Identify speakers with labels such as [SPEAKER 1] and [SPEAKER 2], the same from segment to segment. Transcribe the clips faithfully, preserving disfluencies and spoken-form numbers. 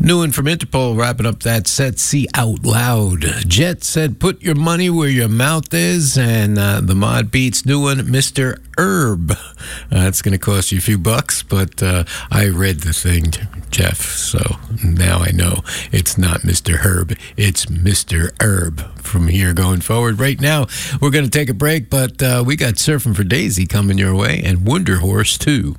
[SPEAKER 1] New one from Interpol wrapping up that set, See Out Loud. Jet said, put your money where your mouth is. And uh, the Mod Beats new one, Mister Herb. Uh, it's going to cost you a few bucks, but uh, I read the thing, Jeff, so now I know it's not Mister Herb. It's Mister Herb from here going forward. Right now, we're going to take a break, but uh, we got Surfing for Daisy coming your way and Wonder Horse, too.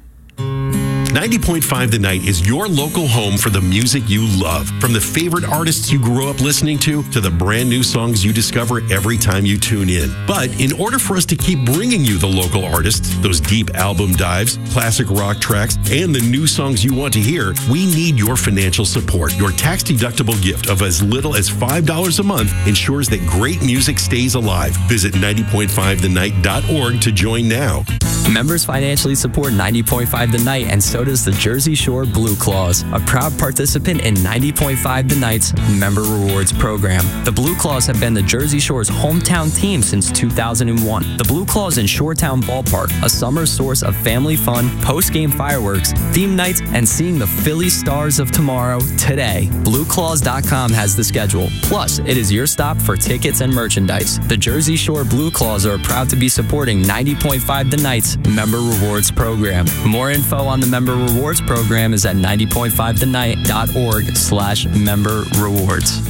[SPEAKER 2] ninety point five The Night is your local home for the music you love. From the favorite artists you grew up listening to, to the brand new songs you discover every time you tune in. But in order for us to keep bringing you the local artists, those deep album dives, classic rock tracks, and the new songs you want to hear, we need your financial support. Your tax-deductible gift of as little as five dollars a month ensures that great music stays alive. Visit ninety point five the night dot org to join now.
[SPEAKER 3] Members financially support ninety point five The Night, and so does the Jersey Shore Blue Claws, a proud participant in ninety point five The Night's Member Rewards program. The Blue Claws have been the Jersey Shore's hometown team since two thousand one. The Blue Claws in Shoretown Ballpark, a summer source of family fun, post-game fireworks, theme nights, and seeing the Philly Stars of tomorrow today. Blue Claws dot com has the schedule. Plus, it is your stop for tickets and merchandise. The Jersey Shore Blue Claws are proud to be supporting ninety point five The Night's Member Rewards program. More info on the Member Rewards program is at ninety point five the night dot org slash member rewards.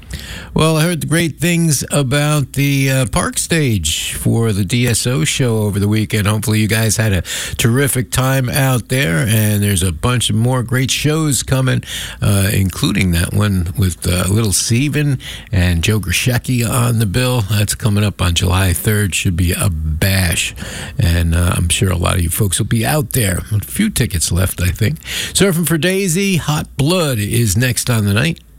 [SPEAKER 1] Well, I heard great things about the uh, park stage for the D S O show over the weekend. Hopefully you guys had a terrific time out there, and there's a bunch of more great shows coming, uh, including that one with uh, Little Steven and Joe Grishecki on the bill. That's coming up on July third. Should be a bash, and uh, I'm sure a lot of you folks will be out there. A few tickets left, I think. Surfing for Daisy, Hot Blood is next on the night.